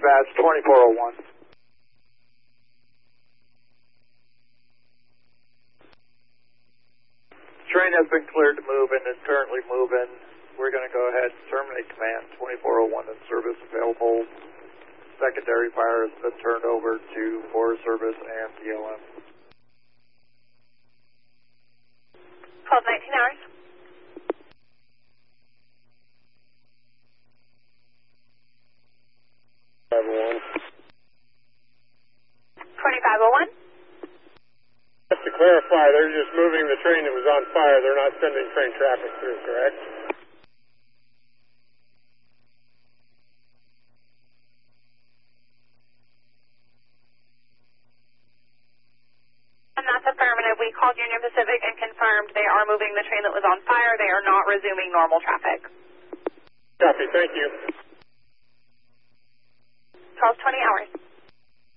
dispatch, 2401. Train has been cleared to move and is currently moving. We're going to go ahead and terminate command. 2401 in service available. Secondary fire has been turned over to Forest Service and DLM. 12:19 hours. Everyone. 2501. Just to clarify, they're just moving the train that was on fire. They're not sending train traffic through, correct? And that's affirmative. We called Union Pacific and confirmed they are moving the train that was on fire. They are not resuming normal traffic. Copy, thank you. 12:20 hours.